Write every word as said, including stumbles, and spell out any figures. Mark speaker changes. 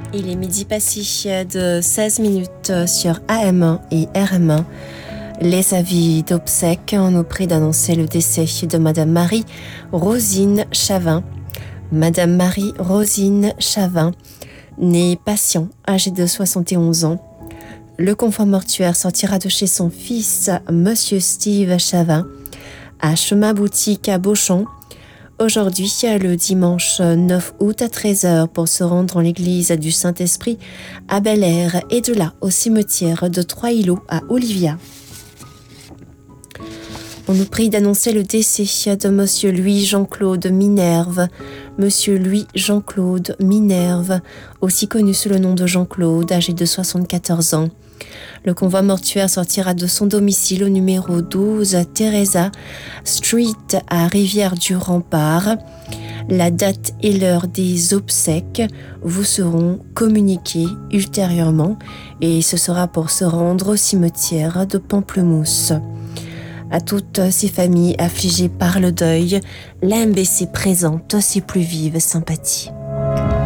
Speaker 1: Il est midi passé de seize minutes sur A M un et R M un. Les avis d'obsèques, on nous prie d'annoncer le décès de Madame Marie-Rosine Chavin. Madame Marie-Rosine Chavin, née Patient, âgée de soixante et onze ans. Le convoi mortuaire sortira de chez son fils, Monsieur Steve Chavin, à Chemin Boutique à Beauchamp, aujourd'hui, le dimanche neuf août à treize heures, pour se rendre en l'église du Saint-Esprit à Bel-Air et de là au cimetière de Trois-Îlots à Olivia. On nous prie d'annoncer le décès de Monsieur Louis-Jean-Claude Minerve. Monsieur Louis-Jean-Claude Minerve, aussi connu sous le nom de Jean-Claude, âgé de soixante-quatorze ans. Le convoi mortuaire sortira de son domicile au numéro douze Teresa Street à Rivière-du-Rempart. La date et l'heure des obsèques vous seront communiquées ultérieurement et ce sera pour se rendre au cimetière de Pamplemousse. À toutes ces familles affligées par le deuil, l'A M B C présente ses plus vives sympathies.